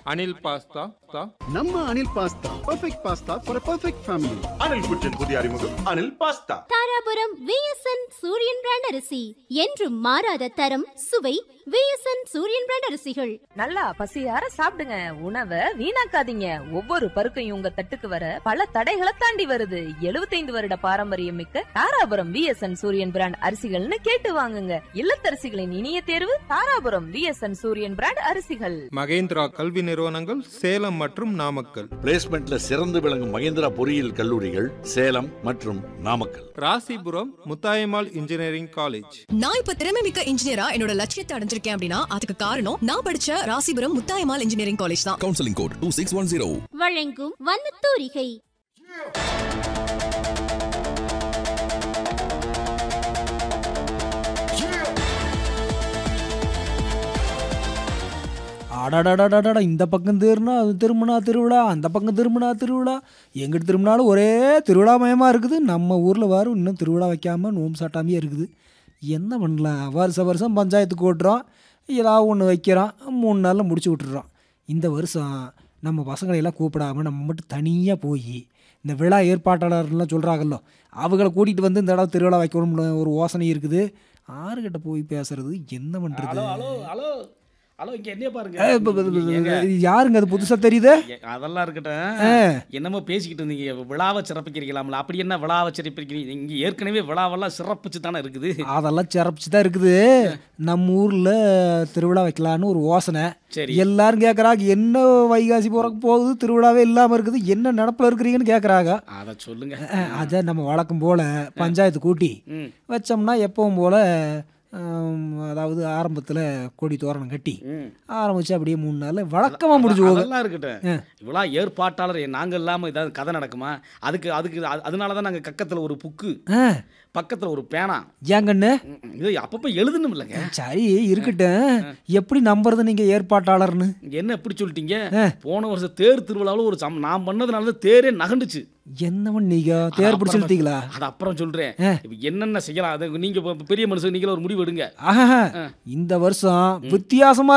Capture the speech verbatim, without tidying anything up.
Anil pasta தா நம்ம Anil pasta perfect pasta for perfect family. Anil குச்சின் புதிய அறிமுகம் அனில் பாஸ்தா. தாராபுரம் விஎஸ்என் சூரியன் பிராண்ட் அரிசி என்றும் மாறாத தரம் சுவை. விஎஸ்என் சூரியன் பிராண்ட் அரிசிகள். நல்லா பசியார சாப்பிடுங்க, உணவை வீணாக்காதீங்க. ஒவ்வொரு பருக்கையும் உங்க தட்டுக்கு வர பல தடைகளை தாண்டி வருது. எழுபத்தைந்து வருட பாரம்பரியம் மிக்க தாராபுரம் விஎஸ்என் சூரியன் பிராண்ட் அரிசிகள்னு கேட்டு வாங்குங்க. இல்லத்தரசிகளின் இனிய தேர்வு தாராபுரம் விஎஸ்என் சூரியன் பிராண்ட் அரிசிகள். மகேந்திரா கல்வி நிறுவனங்கள் சேலம் மற்றும் நாமக்கல். பிளேஸ்மெண்ட்ல சிறந்து விளங்கும் மகேந்திரா பொறியியல் கல்லூரிகள் சேலம் மற்றும் நாமக்கல். Rasipuram Muthayammal engineering college. நான் இப்ப திறமை மிக்க இன்ஜினியரா என்னோட லட்சியத்தை அடைஞ்சிருக்கேன் அப்படின்னா அதுக்கு காரணம் நான் படிச்ச ராசிபுரம் முத்தாயம்மாள் இன்ஜினியரிங் காலேஜ் தான். Counselling code two six one zero. வழங்கும் வண்ணத்தூரிகை. அடாடாடாடாடா, இந்த பக்கம் திரும்பினா அது திரும்பினா திருவிழா, அந்த பக்கம் திரும்பினா திருவிழா, எங்கிட்டு திரும்பினாலும் ஒரே திருவிழா மயமாக இருக்குது. நம்ம ஊரில் வரும் இன்னும் திருவிழா வைக்காமல் நோம்பு சாட்டாமையே இருக்குது. என்ன பண்ணலாம், வருஷ வருஷம் பஞ்சாயத்துக்கு ஓட்டுறோம், ஏதாவது ஒன்று வைக்கிறோம், மூணு நாளில் முடிச்சு விட்டுறோம். இந்த வருஷம் நம்ம பசங்களையெல்லாம் கூப்பிடாமல் நம்ம மட்டும் தனியாக போய் இந்த விழா ஏற்பாட்டாளர்லாம் சொல்கிறாங்கல்லோ அவங்கள கூட்டிகிட்டு வந்து இந்த இடம் திருவிழா வைக்கணும்னு ஒரு யோசனை இருக்குது. ஆறுகிட்ட போய் பேசுறது என்ன பண்ணுறது? ஹலோ ஹலோ ஹலோ இங்க என்ன பாருங்க, யாருங்க அது புதுசா தெரியுது? அதெல்லாம் இருக்கட்டும், என்னமோ பேசிக்கிட்டு இருந்தீங்க விழாவை சிறப்பிக்கிறீங்களாம்ல. அப்படி என்ன விழாவை சிறப்பிக்கிறீங்க? இங்க ஏற்கனவே விழாவெல்லாம் சிறப்பிச்சு தானே இருக்குது. அதெல்லாம் சிறப்பிச்சு தான் இருக்குது. நம்ம ஊர்ல திருவிழா வைக்கலான்னு ஒரு யோசனை. சரி, எல்லாரும் கேட்கறாங்க, என்ன வைகாசி போறக்கு போகுது திருவிழாவே இல்லாம இருக்குது, என்ன நடப்புல இருக்கிறீங்கன்னு கேட்கறாங்க. அதை சொல்லுங்க. அத நம்ம வழக்கம் போல பஞ்சாயத்து கூட்டி வச்சோம்னா எப்பவும் போல, அதாவது ஆரம்பத்தில் கொடி தோரணம் கட்டி ஆரம்பிச்சு அப்படியே மூணு நாள் வழக்கமாக முடிஞ்சு போகுது. அதெல்லாம் இருக்கட்டும், இவ்வளோ ஏற்பாட்டாளர் நாங்கள் இல்லாமல் ஏதாவது கதை நடக்குமா? அதுக்கு அதுக்கு அதனால தான் நாங்கள் கக்கத்தில் ஒரு புக்கு, பக்கத்தில் ஒரு பேனா, ஏங்கண்ணு இது அப்பப்போ எழுதணும் இல்லைங்க. சரி இருக்கட்டும், எப்படி நம்புறது நீங்கள் ஏற்பாட்டாளர்னு? என்ன எப்படி சொல்லிட்டீங்க? போன வருஷம் தேர் திருவிழாவில் ஒரு சம் நான் பண்ணதுனால தான் தேரே நகண்டுச்சு. என்னவன் நீங்க தேர் பிடிச்சு இழுத்தீங்களா? அது அப்புறம் சொல்றேன். என்னென்ன செய்யலாம், அது நீங்க பெரிய மனுஷன், நீங்கள ஒரு முடிவு எடுங்க. இந்த வருஷம் வித்தியாசமா